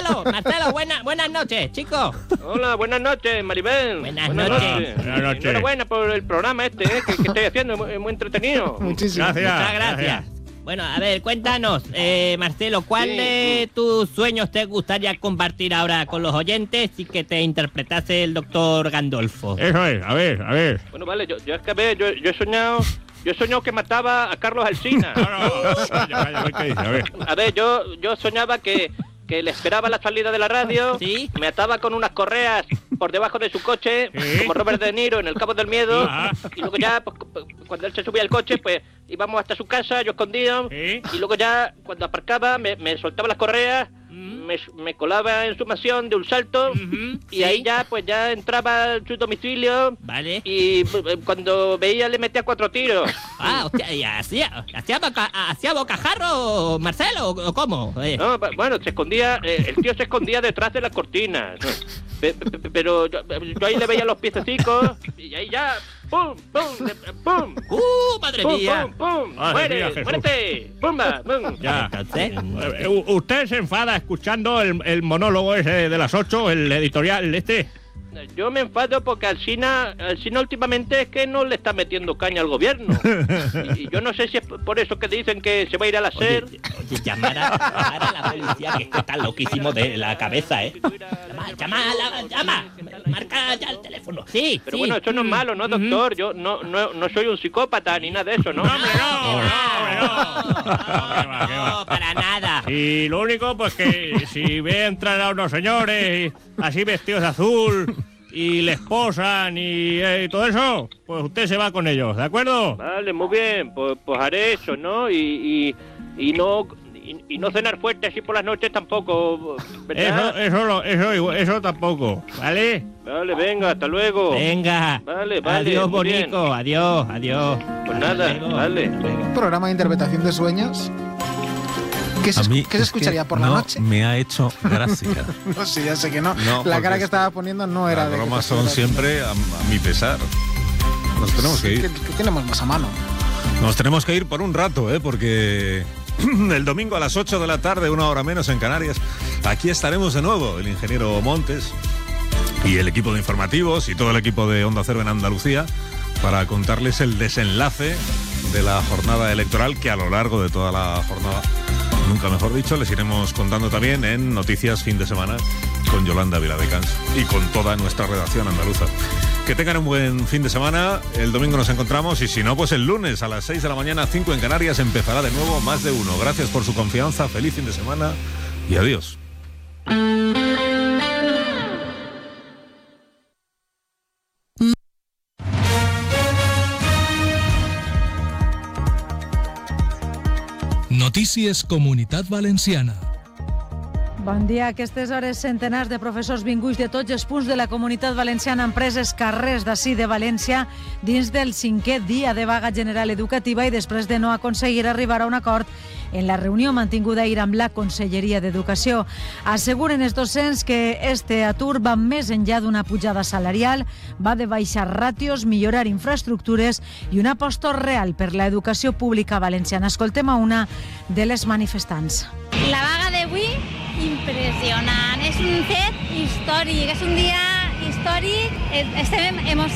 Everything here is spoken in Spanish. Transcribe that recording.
Marcelo, buenas noches, chicos. Hola, buenas noches, Maribel. Buenas noches. Enhorabuena por el programa que estoy haciendo, muy entretenido. Muchísimas Muchas gracias. Bueno, a ver, cuéntanos, Marcelo, ¿cuál de tus sueños te gustaría compartir ahora con los oyentes y que te interpretase el doctor Gandolfo? Eso es, a ver. Bueno, vale, yo es que yo he soñado que mataba a Carlos Alsina. A ver, yo soñaba que le esperaba la salida de la radio, ¿Sí? me ataba con unas correas por debajo de su coche, como Robert De Niro en El Cabo del Miedo, y luego ya, pues, cuando él se subía al coche, pues íbamos hasta su casa, yo escondido, y luego ya, cuando aparcaba, me soltaba las correas, me colaba en su mansión de un salto, y ahí ya, pues ya entraba en su domicilio, Vale. y cuando veía le metía 4 tiros. Hostia, ¿y hacía bocajarro, Marcelo, o cómo? No, bueno, se escondía, el tío se escondía detrás de las cortinas, pero yo ahí le veía los piececicos, y ahí ya, ¡pum, pum, pum! ¡Madre ¡Pum, mía! pum, pum! ¡Muérete! ¡Pumba, pum! Ya. Entonces, ¿Usted se enfada escuchando el monólogo ese de las 8, el editorial este? Yo me enfado porque Alsina últimamente es que no le está metiendo caña al gobierno. Y yo no sé si es por eso que dicen que se va a ir a la SER. Oye, llamar a la policía, que está loquísimo de la cabeza, ¿eh? Llama. Marca ya el teléfono. Sí, Pero sí. bueno, eso no es malo, ¿no, doctor? Yo no soy un psicópata ni nada de eso, ¿no? ¡No, Para nada. Y lo único, pues que si ve entrar a unos señores así vestidos de azul y les posan y todo eso, pues usted se va con ellos, ¿de acuerdo? Vale, muy bien, pues haré eso, ¿no? Y no cenar fuerte así por las noches tampoco, ¿verdad? Eso tampoco, ¿vale? Vale, venga, hasta luego. Venga. Vale. Adiós, muy bien. bonito. Adiós. Pues nada, Luego. vale. Un programa de interpretación de sueños. ¿Qué se escucharía por la noche? Me ha hecho gracia. No sé, ya sé que no. No, La cara porque que estaba poniendo no era Las de... que bromas te son estuviera- siempre a mi pesar. Nos tenemos que ir. ¿Qué tenemos más a mano? Nos tenemos que ir por un rato, porque el domingo a las 8 de la tarde, 1 hora menos en Canarias, aquí estaremos de nuevo, el ingeniero Montes y el equipo de informativos y todo el equipo de Onda Cero en Andalucía, para contarles el desenlace de la jornada electoral, que a lo largo de toda la jornada, nunca mejor dicho, les iremos contando también en Noticias Fin de Semana con Yolanda Viladecans y con toda nuestra redacción andaluza. Que tengan un buen fin de semana. El domingo nos encontramos, y si no, pues el lunes a las 6 de la mañana, 5 en Canarias, empezará de nuevo Más de Uno. Gracias por su confianza, feliz fin de semana y adiós. Notícies Comunitat Valenciana. Bon dia. A aquestes hores, centenars de professors vinguts de tots els punts de la Comunitat Valenciana han pres els carrers d'ací de València dins del 5è dia de vaga general educativa i després de no aconseguir arribar a un acord en la reunió mantinguda ahir amb la Conselleria d'Educació. Asseguren els docents que este atur va més enllà d'una pujada salarial, va de baixar ràtios, millorar infraestructures i una aposta real per l'educació pública valenciana. Escoltem a una de les manifestants. La vaga d'avui, impressionant. És un fet històric, és un dia històric. Estem emocionats